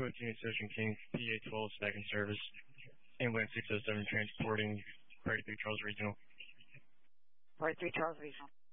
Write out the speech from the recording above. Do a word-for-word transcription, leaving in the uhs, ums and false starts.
with Unit Ocean King, P A twelve stacking service. Ambulance six oh seven transporting forty-three Charles Regional. forty-three Charles Regional.